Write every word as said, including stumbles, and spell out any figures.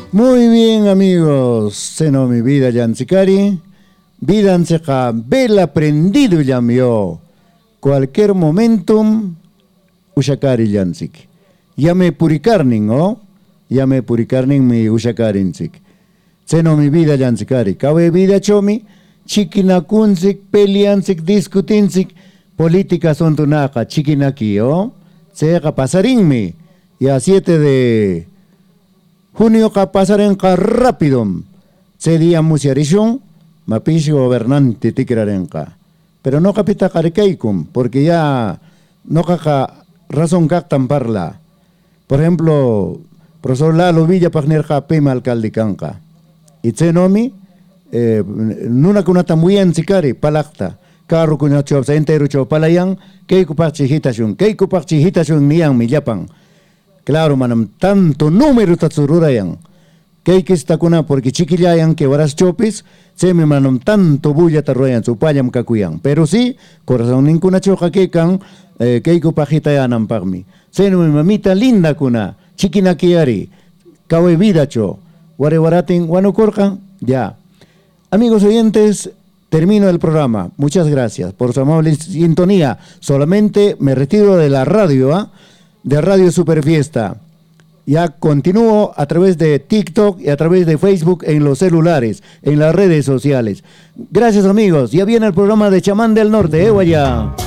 Muy bien, amigos. Seno mi vida yanzikari. Vida seca vela prendido llamó. Cualquier momentum ushakari yanzik. Llame purikarning, ¿no? Llame purikarning mi ushakarinzik. Seno mi vida yanzikari. Kawe vida chomi. Chikinakunzik, pelianzik, discutinzik. Política son tunaka, chikinaki, ¿oh? Seca pasarinmi. Y a siete de junio ka pasaren ka rápido. Se día musiarishun, mapishi gobernante tikrarenka. Pero no capita caricaikum, porque ya no caca razón cactan parla. Por ejemplo, profesor Lalo Villa Pagnerja Pema alcalde canca. Y tsenomi, eh, nuna kunata muy en sicari, palacta. Carro kuna chop, entero chop, palayang, keiko parchihitasun, keiko parchihitasun niang millapan. Claro, manam, tanto número tatsururayan. Keikis takuna porque chiquillayan que varas chopis, se me manam tanto bulla tarroyan, su payam kakuyang. Pero sí, corazón ninguna choca kekan, eh, keiko pajitayanam pagmi. Se no mi mamita linda kuna, chiquinakiari, kawe vida cho, ware waratin, wanukorkan, ya. Amigos oyentes, termino el programa. Muchas gracias por su amable sintonía. Solamente me retiro de la radio, ¿ah? ¿eh? De Radio Superfiesta. Ya continúo a través de TikTok y a través de Facebook en los celulares, en las redes sociales. Gracias, amigos. Ya viene el programa de Chamán del Norte, ¿eh, Guayá?